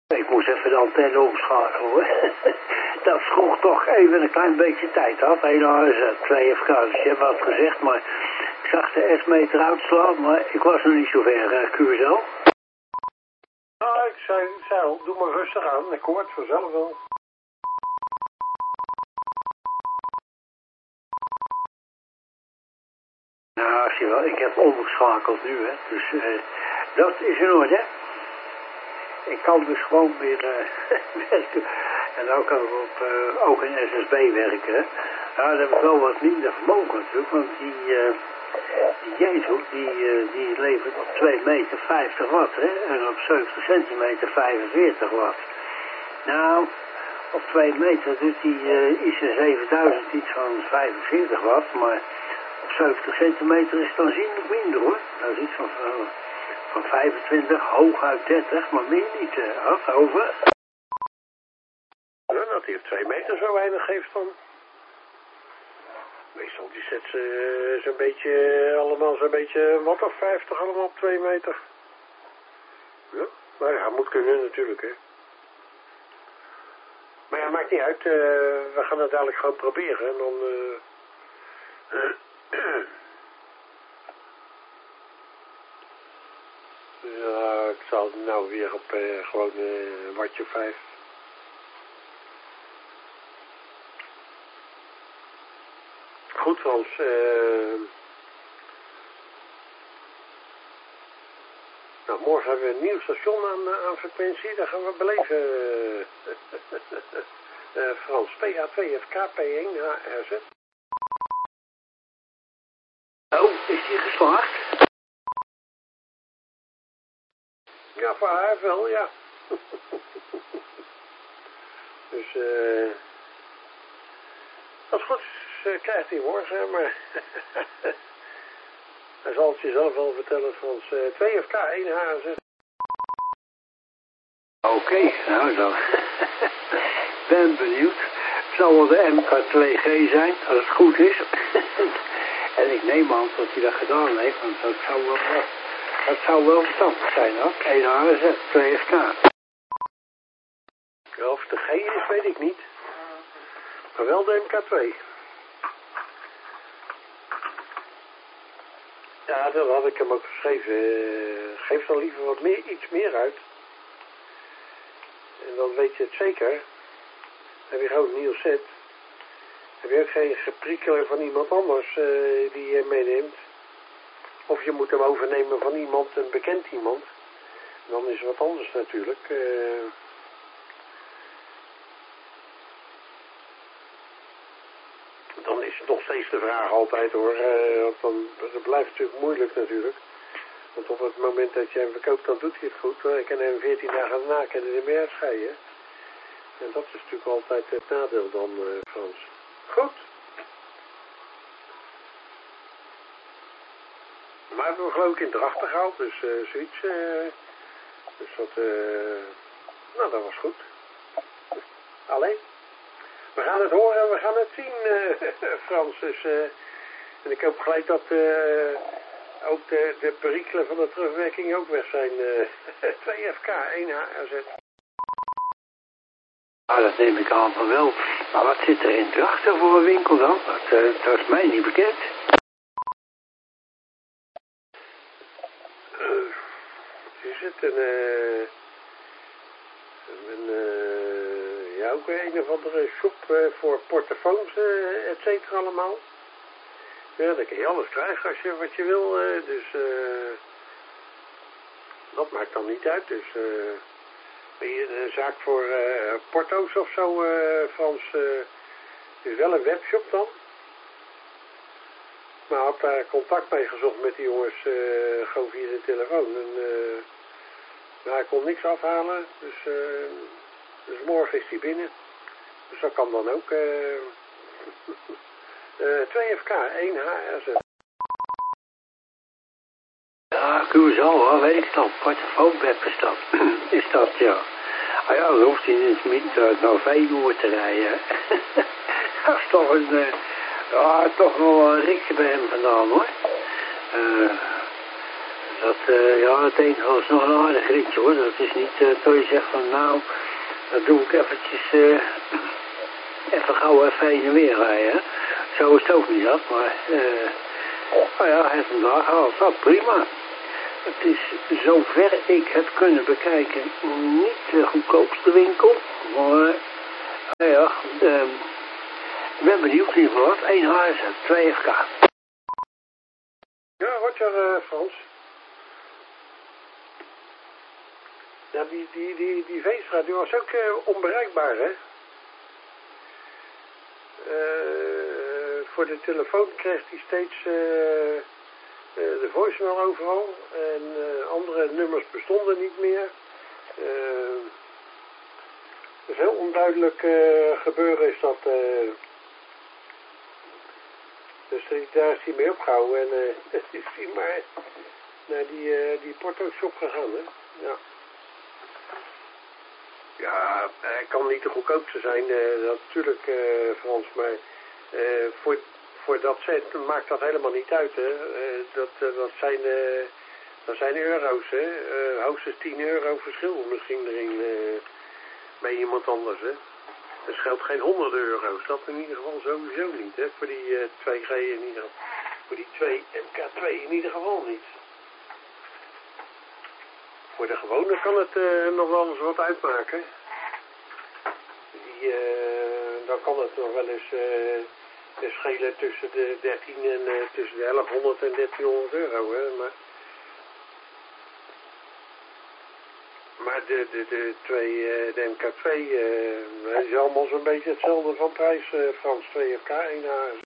Ik moest even de antenne omschakelen hoor. Dat vroeg toch even een klein beetje tijd af. 1 AZ, 2 FK, dus je hebt wat gezegd, maar ik zag de S-meter uitslaan, maar ik was nog niet zo ver, QSL. Nou, ik zei al, doe maar rustig aan, ik hoor het vanzelf wel. Nou, zie je wel, ik heb omgeschakeld nu, hè, dus dat is in orde. Ik kan dus gewoon weer werken. En nou kan ik ook in SSB werken. Hè. Nou, dan heb ik wel wat minder vermogen natuurlijk, want die Jezel, die levert op 2 meter 50 watt, hè, en op 70 centimeter 45 watt. Nou, op 2 meter doet die IC 7000 iets van 45 watt, maar op 70 centimeter is het aanzienlijk minder hoor. Dat is iets van 25, hooguit 30, maar meer niet. Had over. Ja, dat hij op 2 meter zo weinig geeft dan. Meestal die zet ze zo'n beetje, allemaal zo'n beetje, wat of 50 allemaal op 2 meter. Ja, maar ja, moet kunnen natuurlijk hè. Maar ja, maakt niet uit, we gaan het dadelijk gewoon proberen en dan... Ja, ik zal nou weer op gewoon watje 5. Goed Frans, nou morgen hebben we een nieuw station aan frequentie, daar gaan we beleven. Frans, PA2 FK P1 HRZ. Oh, is die geslaagd? Ja, voor haar wel, ja. Dus, dat is goed, krijgt hij morgen, maar hij zal het jezelf wel vertellen, Frans. 2 FK 1 HRZ. Oké, nou dan. Ben benieuwd. Het zal wel de MK2G zijn, als het goed is. En ik neem aan dat hij dat gedaan heeft, want dat zou wel verstandig zijn, hoor. 1 HRZ, 2 FK. Ja, of het de G is, weet ik niet. Maar wel de MK2. Ja, dat had ik hem ook geschreven. Geef dan liever wat meer, iets meer uit. En dan weet je het zeker. Heb je gewoon een nieuw set. Heb je ook geen geprikkeler van iemand anders die je meeneemt. Of je moet hem overnemen van iemand, een bekend iemand. En dan is het wat anders natuurlijk. Dan is het nog steeds de vraag altijd hoor. Want dan dat blijft het natuurlijk moeilijk natuurlijk. Want op het moment dat je hem verkoopt, dan doet hij het goed. Ik kan hem 14 dagen daarna kunnen er meer uitscheiden. En dat is natuurlijk altijd het nadeel dan, Frans. Goed. Maar hebben we geloof ik in Drachten gehaald, dus zoiets. Dus dat, nou dat was goed. Allee. We gaan het horen en we gaan het zien, Frans. Dus, en ik hoop gelijk dat ook de perikelen van de terugwerking ook weg zijn. 2 FK, 1 HRZ. Ah, dat neem ik aan van wel. Maar wat zit er in Drachten voor een winkel dan? Dat is mij niet bekend. Is het ja, ook een of andere shop voor portofoons, et cetera allemaal. Ja, dan kun je alles krijgen als je wat je wil. Dus dat maakt dan niet uit. Dus ben je een zaak voor porto's of zo, Frans? Is wel een webshop dan. Maar had daar contact mee gezocht met die jongens gewoon via de telefoon. En, maar hij kon niks afhalen. Dus morgen is hij binnen. Dus dat kan dan ook. 2 FK, 1 HRZ. Ja, QSL, weet ik dat. Portofoonweb is dat. Is dat, ja. Ah ja, dan hoeft hij niet naar Veenoord te rijden. Dat is toch een... ja, toch wel een rikje bij hem vandaan, hoor. Ja, het enige was nog een aardig ritje hoor. Dat is niet dat je zegt van nou, dat doe ik eventjes, even gauw even heen en weer rijden. Zo is het ook niet dat, maar nou ja, hij heeft hem daar gehaald. Nou, prima. Het is zover ik heb kunnen bekijken niet de goedkoopste winkel, maar nou ja, ik ben benieuwd in ieder geval wat. 1 HZ, 2 FK. Ja, Roger, Frans. Ja, die Veenstra, die was ook onbereikbaar, hè? Voor de telefoon kreeg hij steeds de voicemail overal. En andere nummers bestonden niet meer. Dus heel onduidelijk gebeuren is dat. Dus daar is hij mee opgehouden. En is hij maar naar die porto-shop gegaan, hè? Ja. Ja, hij kan niet de goedkoopste zijn, dat natuurlijk, Frans, maar voor dat cent maakt dat helemaal niet uit, hè. Dat zijn euro's, hè. Hoogstens 10 euro verschil misschien erin bij iemand anders, hè. Er scheelt geen 100 euro's, dat in ieder geval sowieso niet, hè. Voor die 2G in ieder geval, voor die 2 MK2 in ieder geval niet. Voor de gewone kan het nog wel eens wat uitmaken. Dan kan het nog wel eens schelen tussen de 13 en tussen de 1100 en 1300 euro. Hè? Maar de MK2 is allemaal zo'n beetje hetzelfde van prijs, Frans. 2 FK, 1 HZ.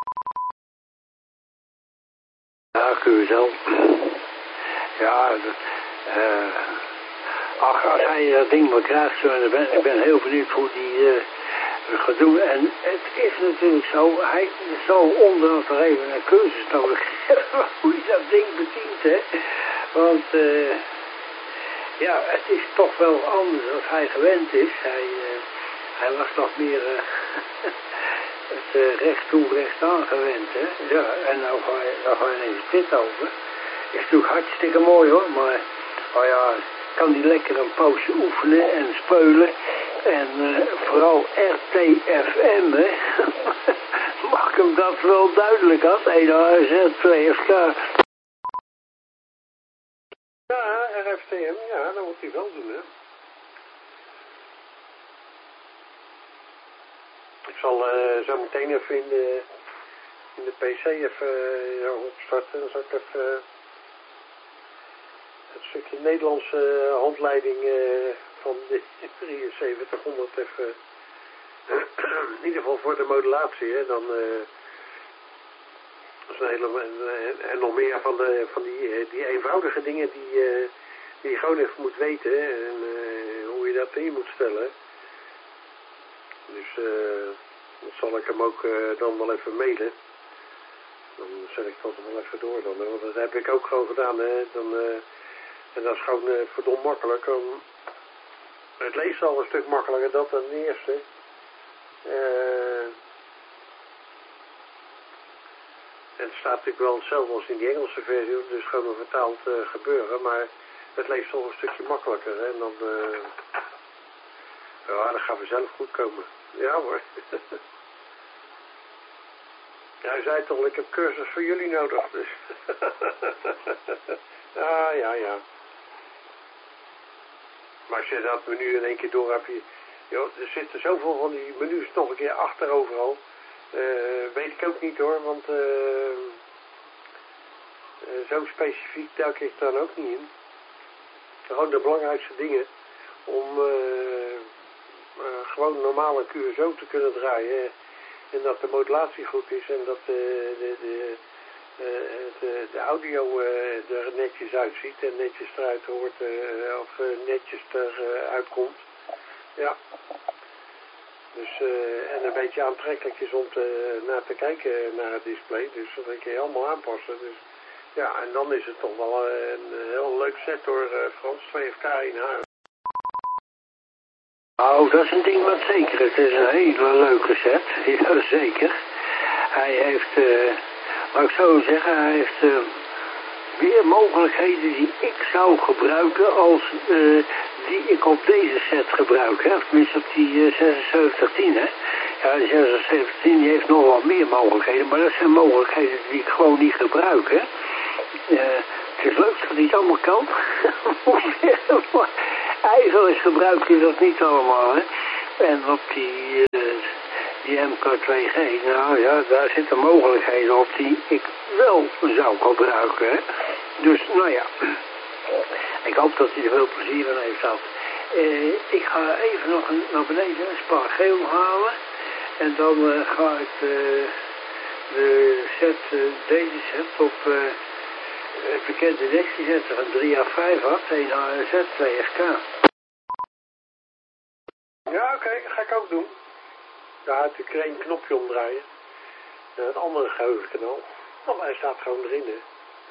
Ja, kun je zelf. Ja, als hij dat ding maar krijgt, zo, ik ben heel benieuwd hoe die gaat doen. En het is natuurlijk zo, hij zal onderhand er even een cursus nodig hebben hoe je dat ding bedient, hè. Want ja, het is toch wel anders dan hij gewend is. Hij was nog meer het recht toe, recht aan gewend, hè. Ja, en nou ga je ineens dit over. Is natuurlijk hartstikke mooi hoor, maar oh ja, kan die lekker een poosje oefenen en speulen. En vooral RTFM, hè. Mag ik hem dat wel duidelijk had? 1 HZ, 2 FK. Ja, RFTM, ja, dat moet hij wel doen, hè. Ik zal zo meteen even in de PC even opstarten. Dan zal ik even het stukje Nederlandse handleiding van de 7300 even, in ieder geval voor de modulatie, hè, dan dat is een hele, en nog meer van die eenvoudige dingen die je gewoon even moet weten, hè, en hoe je dat in moet stellen. Dus dat zal ik hem ook dan wel even mailen. Dan zet ik dat wel even door dan, hè, want dat heb ik ook gewoon gedaan, hè. En dat is gewoon verdomd makkelijk. Het leest al een stuk makkelijker dan de eerste. En het staat natuurlijk wel hetzelfde als in die Engelse versie, dus gewoon een vertaald gebeuren, maar het leest al een stukje makkelijker. Hè? En dan, ja, dat gaat vanzelf goed komen. Ja hoor. Ja, hij zei toch, ik heb cursus voor jullie nodig, dus. Ja. Maar als je dat menu in één keer door hebt, joh, er zitten zoveel van die menus nog een keer achter overal. Weet ik ook niet hoor, want zo specifiek duik ik dan ook niet in. Gewoon de belangrijkste dingen om gewoon normaal een QSO te kunnen draaien. En dat de modulatie goed is en dat de audio er netjes uitziet en netjes eruit hoort of netjes eruit komt. Ja. Dus, en een beetje aantrekkelijk is om naar te kijken naar het display. Dus dat kun je allemaal aanpassen. Dus, ja, en dan is het toch wel een heel leuk set hoor, Frans. 2 FK in huis. Nou, dat is een ding wat zeker. Het is een hele leuke set. Ja, zeker. Hij heeft, laat ik zo zeggen, hij heeft weer mogelijkheden die ik zou gebruiken als die ik op deze set gebruik. Hè? Of tenminste op die 7610. Hè? Ja, de 7610 die heeft nog wel meer mogelijkheden, maar dat zijn mogelijkheden die ik gewoon niet gebruik. Hè? Het is leuk dat hij het allemaal kan. Maar eigenlijk gebruikt hij dat niet allemaal. Hè? En op die MK2G, nou ja, daar zitten mogelijkheden op die ik wel zou gebruiken. Hè? Dus, nou ja, ik hoop dat hij er veel plezier in heeft gehad. Ik ga even nog naar beneden een spa geel halen. En dan ga ik de set, deze set op het bekende dekje zetten van 3A5 had, 1 AZ, 2 FK. Ja, oké, dat ga ik ook doen. Daar heb ik één knopje omdraaien. En het andere geheugenkanaal. Want hij staat gewoon erin, hè.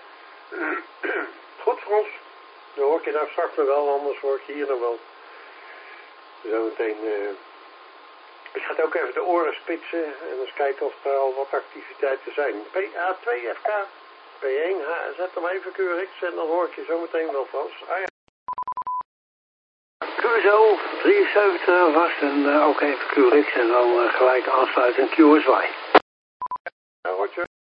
Goed voor ons. Dan hoor ik je nou straks nog wel, anders hoor ik je hier nog wel. Zometeen. Ik ga ook even de oren spitsen en eens kijken of er al wat activiteiten zijn. PA2 FK, P1, zet hem even QRX en dan hoor ik je zometeen wel vast. Ah ja. QSO 73 vast en ook even QRX en dan gelijk aansluiten en QSY. Ja, hoort je.